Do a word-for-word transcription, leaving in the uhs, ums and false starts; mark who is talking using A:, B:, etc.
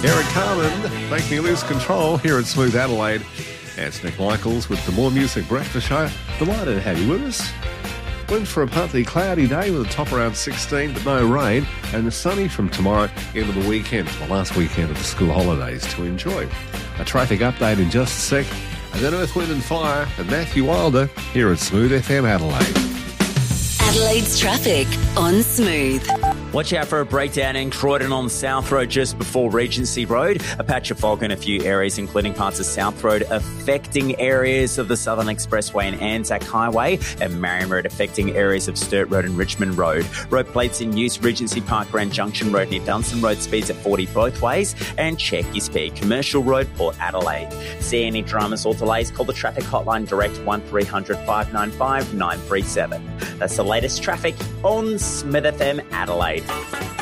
A: Eric Carmen, Make Me Lose Control here at Smooth Adelaide. And it's Nick Michaels with the More Music Breakfast Show. Delighted to have you with us. Went for a partly cloudy day with a top around sixteen, but no rain, and the sunny from tomorrow into the weekend, the last weekend of the school holidays to enjoy. A traffic update in just a sec, and then Earth, Wind and Fire and Matthew Wilder here at Smooth F M Adelaide.
B: Adelaide's traffic on Smooth.
C: Watch out for a breakdown in Croydon on South Road just before Regency Road. A patch of fog in a few areas, including parts of South Road, affecting areas of the Southern Expressway and Anzac Highway, and Marion Road affecting areas of Sturt Road and Richmond Road. Road plates in use, Regency Park, Grand Junction Road near Dunstan Road, speeds at forty both ways, and check your speed. Commercial Road, Port Adelaide. See any dramas or delays, call the traffic hotline direct one three hundred five nine five nine three seven. That's the latest traffic on Smith F M Adelaide.